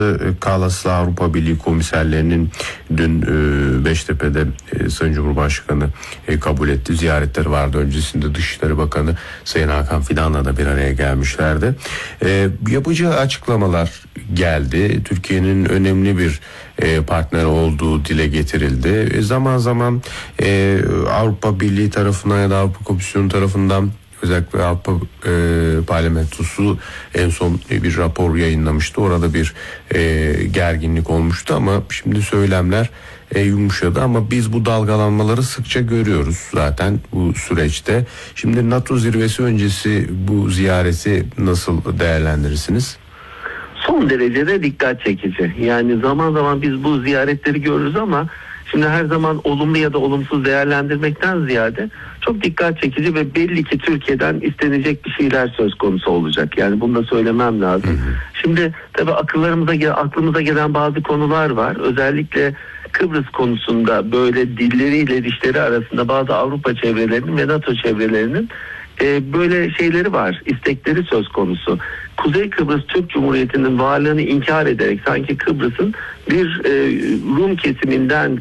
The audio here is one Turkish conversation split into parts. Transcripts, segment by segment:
Kalas'la Avrupa Birliği komiserlerinin dün Beştepe'de Sayın Cumhurbaşkanı kabul etti. Ziyaretleri vardı. Öncesinde Dışişleri Bakanı Sayın Hakan Fidan'la da bir araya gelmişlerdi. Yapıcı açıklamalar geldi. Türkiye'nin önemli bir partner olduğu dile getirildi. Zaman zaman Avrupa Birliği tarafından ya da Avrupa Komisyonu tarafından, özellikle Avrupa Parlamentosu en son bir rapor yayınlamıştı. Orada bir gerginlik olmuştu ama şimdi söylemler yumuşadı. Ama biz bu dalgalanmaları sıkça görüyoruz zaten bu süreçte. Şimdi NATO zirvesi öncesi bu ziyareti nasıl değerlendirirsiniz? Son derecede dikkat çekici. Yani zaman zaman biz bu ziyaretleri görürüz ama şimdi her zaman olumlu ya da olumsuz değerlendirmekten ziyade çok dikkat çekici ve belli ki Türkiye'den istenecek bir şeyler söz konusu olacak. Yani bunu da söylemem lazım. Şimdi tabii aklımıza gelen bazı konular var. Özellikle Kıbrıs konusunda böyle dilleriyle dişleri arasında bazı Avrupa çevrelerinin ve NATO çevrelerinin böyle şeyleri var, istekleri söz konusu. Kuzey Kıbrıs Türk Cumhuriyeti'nin varlığını inkar ederek sanki Kıbrıs'ın bir Rum kesiminden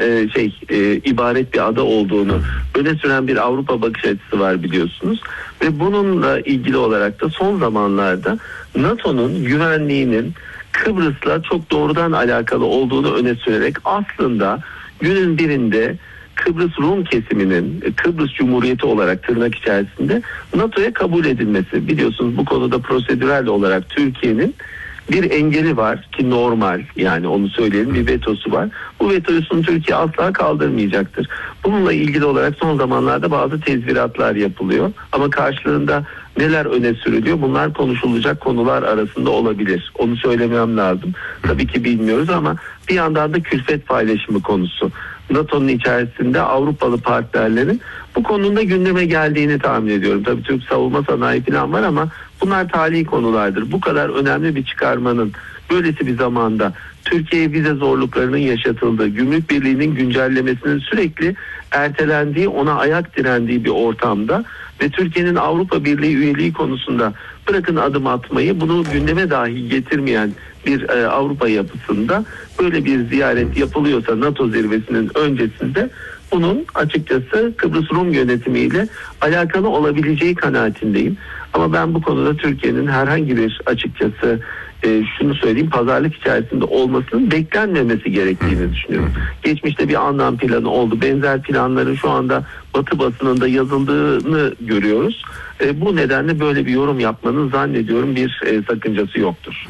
ibaret bir ada olduğunu öne süren bir Avrupa bakış açısı var, biliyorsunuz. Ve bununla ilgili olarak da son zamanlarda NATO'nun güvenliğinin Kıbrıs'la çok doğrudan alakalı olduğunu öne sürerek aslında günün birinde Kıbrıs Rum kesiminin Kıbrıs Cumhuriyeti olarak tırnak içerisinde NATO'ya kabul edilmesi. Biliyorsunuz bu konuda prosedürel olarak Türkiye'nin bir engeli var ki normal, yani onu söyleyelim, bir vetosu var. Bu vetosunu Türkiye asla kaldırmayacaktır. Bununla ilgili olarak son zamanlarda bazı tezviratlar yapılıyor. Ama karşılığında neler öne sürülüyor? Bunlar konuşulacak konular arasında olabilir. Onu söylemem lazım. Tabii ki bilmiyoruz ama bir yandan da külfet paylaşımı konusu. NATO'nun içerisinde Avrupalı partnerlerin bu konuda gündeme geldiğini tahmin ediyorum. Tabii Türk savunma sanayi falan var ama bunlar tarihi konulardır. Bu kadar önemli bir çıkarmanın böylesi bir zamanda Türkiye'ye vize zorluklarının yaşatıldığı, gümrük birliğinin güncellemesinin sürekli ertelendiği, ona ayak direndiği bir ortamda ve Türkiye'nin Avrupa Birliği üyeliği konusunda bırakın adım atmayı, bunu gündeme dahi getirmeyen bir Avrupa yapısında böyle bir ziyaret yapılıyorsa NATO zirvesinin öncesinde bunun açıkçası Kıbrıs Rum yönetimiyle alakalı olabileceği kanaatindeyim. Ama ben bu konuda Türkiye'nin herhangi bir açıkçası şunu söyleyeyim, pazarlık içerisinde olmasının beklenmemesi gerektiğini düşünüyorum. Geçmişte bir anlam planı oldu. Benzer planların şu anda Batı basınında yazıldığını görüyoruz. Bu nedenle böyle bir yorum yapmanın zannediyorum bir sakıncası yoktur.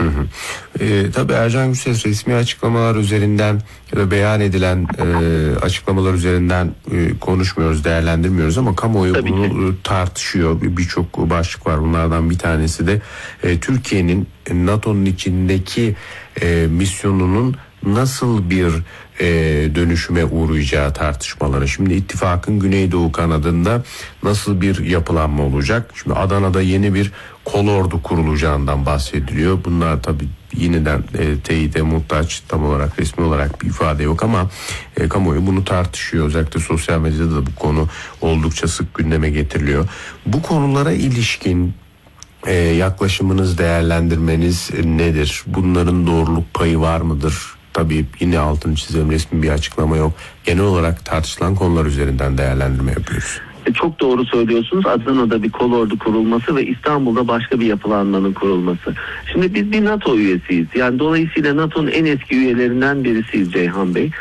Tabii Ercan Gürses, resmi açıklamalar üzerinden ya da beyan edilen açıklamalar üzerinden konuşmuyoruz, değerlendirmiyoruz ama kamuoyu Tabii bunu tartışıyor. Birçok başlık var. Bunlardan bir tanesi de Türkiye'nin NATO'nun içindeki misyonunun nasıl bir dönüşüme uğrayacağı tartışmaları. Şimdi ittifakın Güneydoğu kanadında nasıl bir yapılanma olacak? Şimdi Adana'da yeni bir kolordu kurulacağından bahsediliyor. Bunlar tabii yeniden teyide muhtaç, tam olarak resmi olarak bir ifade yok ama kamuoyu bunu tartışıyor. Özellikle sosyal medyada da bu konu oldukça sık gündeme getiriliyor. Bu konulara ilişkin yaklaşımınız, değerlendirmeniz nedir? Bunların doğruluk payı var mıdır? Tabii yine altını çizelim, resmi bir açıklama yok. Genel olarak tartışılan konular üzerinden değerlendirme yapıyoruz. Çok doğru söylüyorsunuz. Adana'da bir kolordu kurulması ve İstanbul'da başka bir yapılanmanın kurulması. Şimdi biz bir NATO üyesiyiz. Yani dolayısıyla NATO'nun en eski üyelerinden birisiyiz Ceyhan Bey.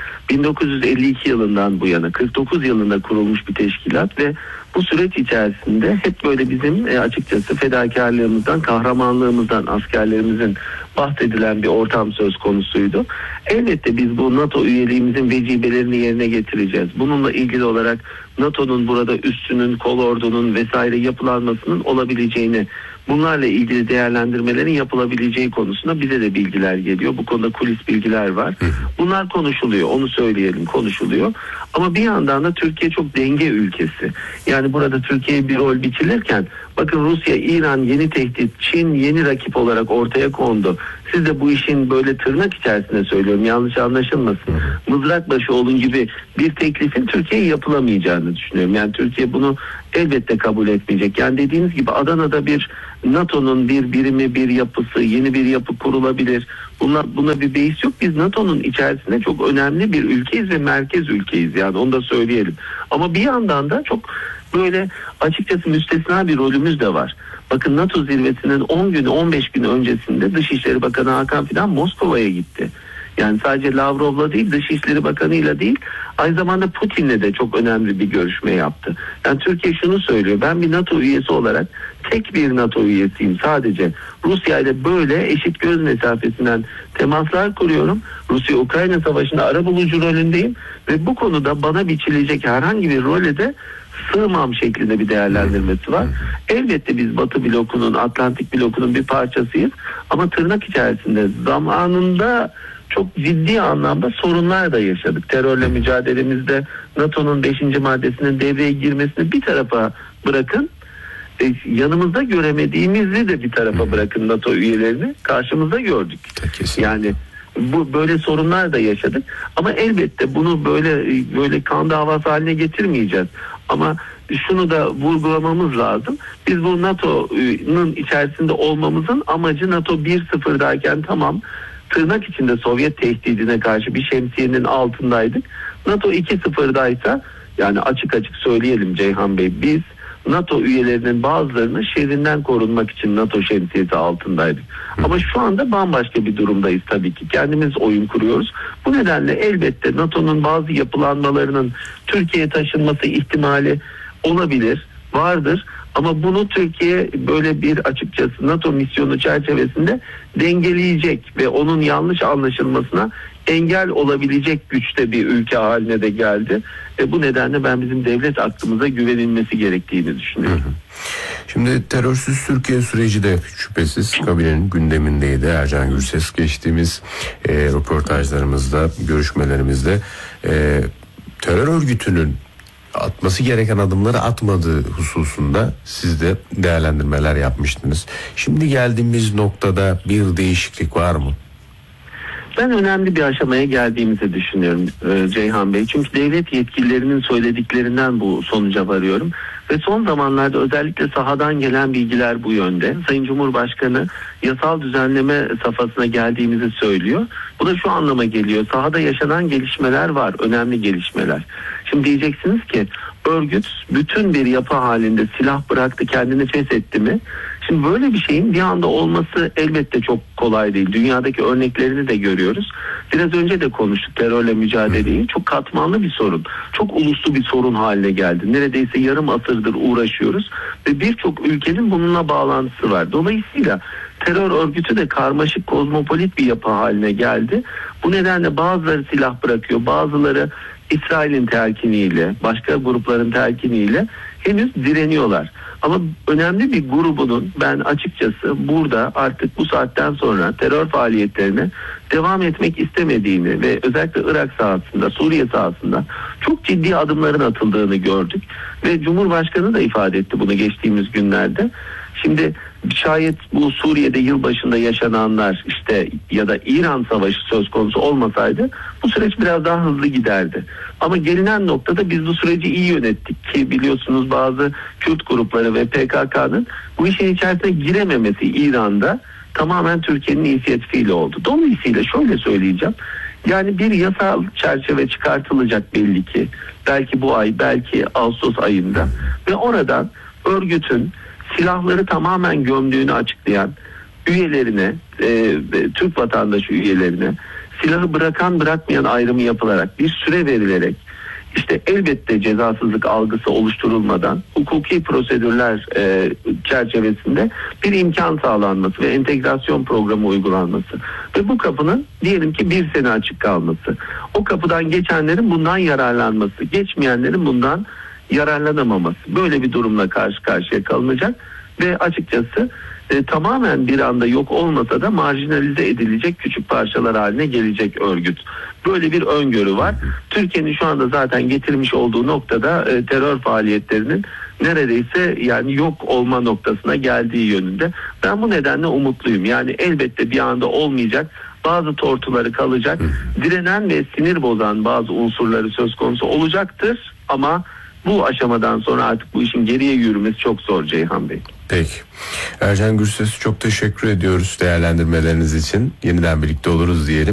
1952 yılından bu yana 49 yılında kurulmuş bir teşkilat ve bu süreç içerisinde hep böyle bizim açıkçası fedakarlığımızdan, kahramanlığımızdan, askerlerimizin bahsedilen bir ortam söz konusuydu. Elbette biz bu NATO üyeliğimizin vecibelerini yerine getireceğiz. Bununla ilgili olarak NATO'nun burada üssünün, kolordunun vesaire yapılanmasının olabileceğini, bunlarla ilgili değerlendirmelerin yapılabileceği konusunda bize de bilgiler geliyor. Bu konuda kulis bilgiler var. Bunlar konuşuluyor, onu söyleyelim, konuşuluyor. Ama bir yandan da Türkiye çok denge ülkesi. Yani burada Türkiye'ye bir rol biçilirken bakın Rusya, İran yeni tehdit, Çin yeni rakip olarak ortaya kondu. Siz de bu işin böyle tırnak içerisinde söylüyorum, yanlış anlaşılmasın. Mızrakbaşı olun gibi bir teklifin Türkiye'ye yapılamayacağını düşünüyorum. Yani Türkiye bunu elbette kabul etmeyecek. Yani dediğiniz gibi Adana'da bir NATO'nun bir birimi, bir yapısı, yeni bir yapı kurulabilir. Buna bir beis yok. Biz NATO'nun içerisinde çok önemli bir ülkeyiz ve merkez ülkeyiz, yani onu da söyleyelim. Ama bir yandan da çok böyle açıkçası müstesna bir rolümüz de var. Bakın, NATO zirvesinin 10 günü 15 gün öncesinde Dışişleri Bakanı Hakan Fidan Moskova'ya gitti. Yani sadece Lavrov'la değil, Dışişleri Bakanı'yla değil, aynı zamanda Putin'le de çok önemli bir görüşme yaptı. Yani Türkiye şunu söylüyor: ben bir NATO üyesi olarak tek bir NATO üyesiyim sadece. Rusya ile böyle eşit göz mesafesinden temaslar kuruyorum. Rusya-Ukrayna savaşında arabulucu rolündeyim ve bu konuda bana biçilecek herhangi bir role de sığmam şeklinde bir değerlendirmesi var. Elbette biz Batı blokunun, Atlantik blokunun bir parçasıyız ama tırnak içerisinde zamanında çok ciddi anlamda sorunlar da yaşadık. Terörle mücadelemizde NATO'nun 5. maddesinin devreye girmesini bir tarafa bırakın, yanımızda göremediğimizi de bir tarafa bırakın, NATO üyelerini karşımızda gördük. Kesinlikle. Yani böyle sorunlar da yaşadık ama elbette bunu böyle kan davası haline getirmeyeceğiz. Ama şunu da vurgulamamız lazım: biz bu NATO'nun içerisinde olmamızın amacı, NATO 1.0'dayken tamam, tırnak içinde Sovyet tehdidine karşı bir şemsiyenin altındaydık. NATO 2.0'daysa, yani açık açık söyleyelim Ceyhan Bey, biz NATO üyelerinin bazılarının şerrinden korunmak için NATO şemsiyesi altındaydık. Ama şu anda bambaşka bir durumdayız tabii ki. Kendimiz oyun kuruyoruz. Bu nedenle elbette NATO'nun bazı yapılanmalarının Türkiye'ye taşınması ihtimali olabilir, vardır. Ama bunu Türkiye böyle bir açıkçası NATO misyonu çerçevesinde dengeleyecek ve onun yanlış anlaşılmasına engel olabilecek güçte bir ülke haline de geldi. Bu nedenle ben bizim devlet aklımıza güvenilmesi gerektiğini düşünüyorum. Şimdi terörsüz Türkiye süreci de şüphesiz kabinenin gündemindeydi. Ercan Gürses geçtiğimiz röportajlarımızda, görüşmelerimizde terör örgütünün atması gereken adımları atmadığı hususunda siz de değerlendirmeler yapmıştınız. Şimdi geldiğimiz noktada bir değişiklik var mı? Ben önemli bir aşamaya geldiğimizi düşünüyorum Ceyhan Bey. Çünkü devlet yetkililerinin söylediklerinden bu sonuca varıyorum. Ve son zamanlarda özellikle sahadan gelen bilgiler bu yönde. Sayın Cumhurbaşkanı yasal düzenleme safhasına geldiğimizi söylüyor. Bu da şu anlama geliyor: sahada yaşanan gelişmeler var, önemli gelişmeler. Şimdi diyeceksiniz ki örgüt bütün bir yapı halinde silah bıraktı, kendini feshetti mi? Şimdi böyle bir şeyin bir anda olması elbette çok kolay değil. Dünyadaki örneklerini de görüyoruz. Biraz önce de konuştuk terörle mücadeleyi. Çok katmanlı bir sorun. Çok uluslu bir sorun haline geldi. Neredeyse yarım asırdır uğraşıyoruz ve birçok ülkenin bununla bağlantısı var. Dolayısıyla terör örgütü de karmaşık, kozmopolit bir yapı haline geldi. Bu nedenle bazıları silah bırakıyor, bazıları İsrail'in telkiniyle, başka grupların telkiniyle henüz direniyorlar. Ama önemli bir grubunun ben açıkçası burada artık bu saatten sonra terör faaliyetlerine devam etmek istemediğini ve özellikle Irak sahasında, Suriye sahasında çok ciddi adımların atıldığını gördük. Ve Cumhurbaşkanı da ifade etti bunu geçtiğimiz günlerde. Şimdi şayet bu Suriye'de yılbaşında yaşananlar işte ya da İran savaşı söz konusu olmasaydı bu süreç biraz daha hızlı giderdi. Ama gelinen noktada biz bu süreci iyi yönettik ki biliyorsunuz bazı Kürt grupları ve PKK'nın bu işin içerisine girememesi İran'da tamamen Türkiye'nin inisiyatifiyle oldu. Dolayısıyla şöyle söyleyeceğim: yani bir yasal çerçeve çıkartılacak belli ki, belki bu ay, belki Ağustos ayında ve oradan örgütün silahları tamamen gömdüğünü açıklayan üyelerine, Türk vatandaşı üyelerine silahı bırakan bırakmayan ayrımı yapılarak bir süre verilerek, işte elbette cezasızlık algısı oluşturulmadan hukuki prosedürler çerçevesinde bir imkan sağlanması ve entegrasyon programı uygulanması ve bu kapının diyelim ki bir sene açık kalması, o kapıdan geçenlerin bundan yararlanması, geçmeyenlerin bundan yararlanamaması, böyle bir durumla karşı karşıya kalınacak ve açıkçası tamamen bir anda yok olmasa da marjinalize edilecek küçük parçalar haline gelecek örgüt. Böyle bir öngörü var. Türkiye'nin şu anda zaten getirmiş olduğu noktada terör faaliyetlerinin neredeyse yani yok olma noktasına geldiği yönünde. Ben bu nedenle umutluyum. Yani elbette bir anda olmayacak. Bazı tortuları kalacak. Direnen ve sinir bozan bazı unsurları söz konusu olacaktır ama bu aşamadan sonra artık bu işin geriye yürümesi çok zor Ceyhan Bey. Peki. Ercan Gürses'e çok teşekkür ediyoruz değerlendirmeleriniz için. Yeniden birlikte oluruz diyelim.